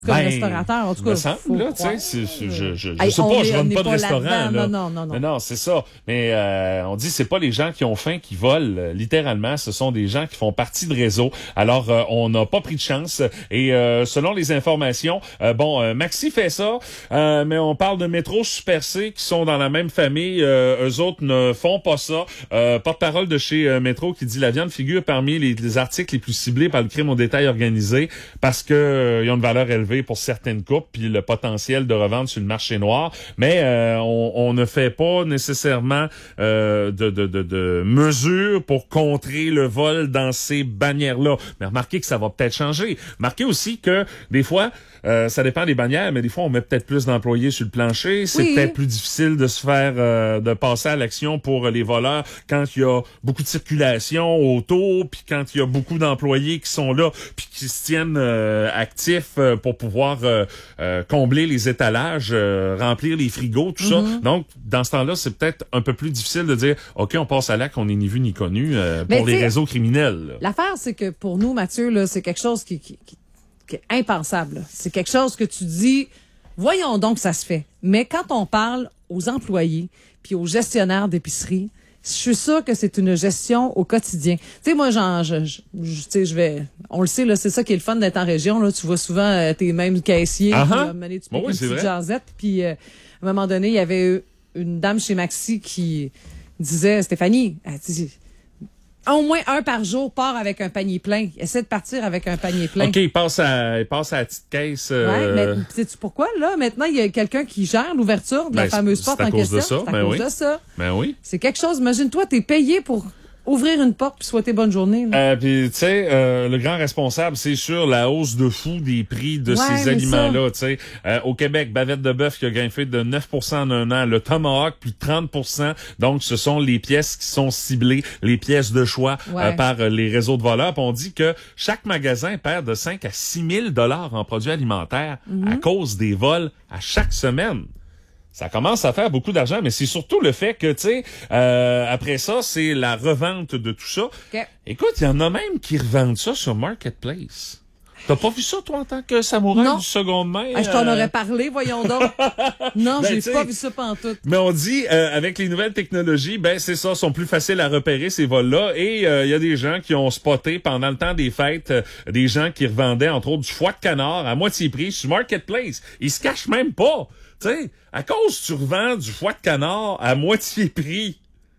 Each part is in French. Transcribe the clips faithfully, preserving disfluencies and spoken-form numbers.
comme ben, restaurateur, en tout cas. Me semble, là, tu sais, c'est, c'est, je, je, je hey, sais pas, je est, run pas de pas restaurant, là. Non, non, non, non. Mais non, c'est ça. Mais, euh, on dit, c'est pas les gens qui ont faim qui volent, euh, littéralement. Ce sont des gens qui font partie de réseau. Alors, euh, on n'a pas pris de chance. Et, euh, selon les informations, euh, bon, euh, Maxi fait ça, euh, mais on parle de Métro Super C qui sont dans la même famille. Euh, eux autres ne font pas ça. Euh, porte-parole de chez euh, Métro qui dit la viande figure parmi les, les articles les plus ciblés par le crime au détail organisé parce que euh, ils ont une valeur élevée pour certaines coupes puis le potentiel de revente sur le marché noir. Mais euh, on, on ne fait pas nécessairement euh, de, de, de, de mesures pour contrer le vol dans ces bannières-là. Mais remarquez que ça va peut-être changer. Remarquez aussi que des fois, euh, ça dépend des bannières, mais des fois, on met peut-être plus d'employés sur le plancher. C'est oui. peut-être plus difficile de se faire, euh, de passer à l'action pour les voleurs quand il y a beaucoup de circulation autour, puis quand il y a beaucoup d'employés qui sont là, puis qui se tiennent euh, actifs euh, pour pouvoir euh, euh, combler les étalages, euh, remplir les frigos, tout mm-hmm. ça. Donc, dans ce temps-là, c'est peut-être un peu plus difficile de dire, OK, on passe à l'acte, on n'est ni vu ni connu euh, pour les réseaux criminels. Là. L'affaire, c'est que pour nous, Mathieu, là, c'est quelque chose qui, qui, qui, qui est impensable. C'est quelque chose que tu dis, voyons donc ça se fait. Mais quand on parle aux employés puis aux gestionnaires d'épicerie, je suis sûre que c'est une gestion au quotidien. Tu sais, moi, genre, je, je, je, tu sais, je vais, on le sait, là, c'est ça qui est le fun d'être en région, là. Tu vois souvent euh, tes mêmes caissiers, uh-huh. puis, là, mener, tu bon, peux oui, une petite jasette, puis euh, à un moment donné, il y avait une dame chez Maxi qui disait, Stéphanie, elle dit, au moins un par jour part avec un panier plein. Essaie de partir avec un panier plein. OK, il passe à, il passe à la petite caisse. Euh... Ouais, mais sais-tu pourquoi, là? Maintenant, il y a quelqu'un qui gère l'ouverture de la ben, fameuse porte en question. C'est à cause de ça. C'est à ben cause oui. de ça. Ben oui. C'est quelque chose. Imagine-toi, t'es payé pour ouvrir une porte puis souhaiter bonne journée. Euh, puis tu sais, euh, le grand responsable, c'est sûr la hausse de fou des prix de ouais, ces aliments-là. Tu sais, euh, au Québec, bavette de bœuf qui a grimpé de neuf pour cent en un an, le tomahawk plus de trente pour cent. Donc, ce sont les pièces qui sont ciblées, les pièces de choix ouais. euh, par les réseaux de voleurs. Puis on dit que chaque magasin perd de cinq à six mille dollars en produits alimentaires mm-hmm. à cause des vols à chaque semaine. Ça commence à faire beaucoup d'argent, mais c'est surtout le fait que, tu sais, euh, après ça, c'est la revente de tout ça. Okay. Écoute, il y en a même qui revendent ça sur Marketplace. T'as pas vu ça, toi, en tant que samouraï non. du seconde main? Ah, je t'en euh... aurais parlé, voyons donc. Non, ben, j'ai pas vu ça pantoute. Mais on dit, euh, avec les nouvelles technologies, ben c'est ça, sont plus faciles à repérer, ces vols-là. Et il euh, y a des gens qui ont spoté pendant le temps des fêtes, euh, des gens qui revendaient, entre autres, du foie de canard à moitié prix sur Marketplace. Ils se cachent même pas. Tu sais, à cause tu revends du foie de canard à moitié prix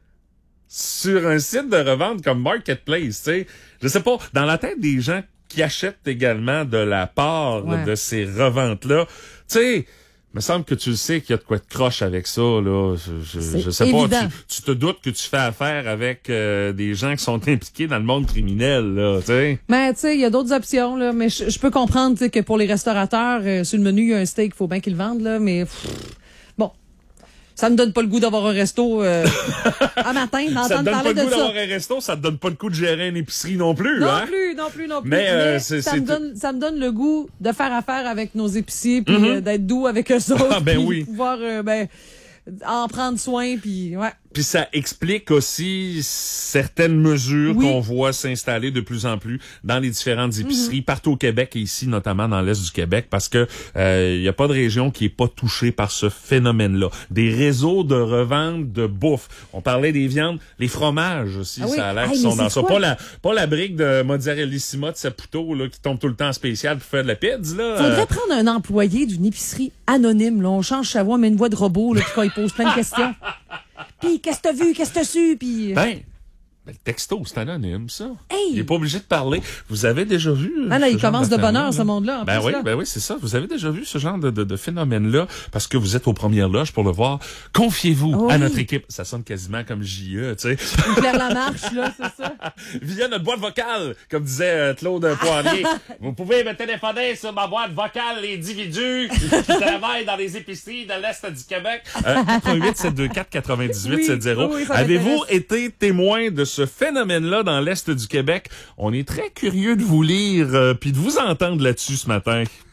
sur un site de revente comme Marketplace, tu sais, je sais pas, dans la tête des gens qui achètent également de la part ouais. de ces reventes-là, tu sais, me semble que tu le sais qu'il y a de quoi de croche avec ça, là. Je, je, je sais évident. pas, tu, tu te doutes que tu fais affaire avec euh, des gens qui sont impliqués dans le monde criminel, là, tu sais. Mais tu sais, il y a d'autres options, là. Mais je, je peux comprendre que pour les restaurateurs, euh, sur le menu, il y a un steak, il faut bien qu'ils le vendent, là. Mais pff, bon, ça me donne pas le goût d'avoir un resto euh, un matin, d'entendre parler de ça. Ça te donne pas le goût ça. d'avoir un resto, ça te donne pas le goût de gérer une épicerie non plus, non hein? Non plus, non plus, non plus. Mais, euh, Mais c'est, ça, c'est me donne, ça me donne le goût de faire affaire avec nos épiciers, puis mm-hmm. euh, d'être doux avec eux autres, ah, ben puis oui. pouvoir euh, ben, en prendre soin, puis ouais. Puis ça explique aussi certaines mesures oui. qu'on voit s'installer de plus en plus dans les différentes épiceries mm-hmm. partout au Québec et ici notamment dans l'est du Québec parce que il euh, y a pas de région qui est pas touchée par ce phénomène-là. Des réseaux de revente de bouffe. On parlait des viandes, les fromages aussi, ah oui. ça a l'air qu'ils sont dans ça. Pas la pas la brique de mozzarellissima de Saputo là qui tombe tout le temps en spécial pour faire de la pizza là. Faudrait euh... prendre un employé d'une épicerie anonyme là, on change sa voix mais une voix de robot là puis quand il pose plein de questions. Pis, qu'est-ce que t'as vu? Qu'est-ce que t'as su? Pis... Ben, ben, le texto, c'est anonyme, ça. Hey. Il est pas obligé de parler. Vous avez déjà vu... Ah là, il commence de bonne heure, ce monde-là. En ben plus, oui, là. ben oui, c'est ça. Vous avez déjà vu ce genre de, de, de phénomène-là parce que vous êtes aux premières loges pour le voir. Confiez-vous oh à oui. notre équipe. Ça sonne quasiment comme J E, tu sais. Claire Lamarche, là, c'est ça. Via notre boîte vocale, comme disait euh, Claude Poirier. Vous pouvez me téléphoner sur ma boîte vocale, l'individu qui, qui travaille dans les épiceries de l'Est du Québec. Euh, quatre huit sept deux quatre quatre-vingt-dix-huit soixante. Oui, oui, Avez-vous été témoin de ce phénomène-là dans l'Est du Québec? On est très curieux de vous lire euh, puis de vous entendre là-dessus ce matin.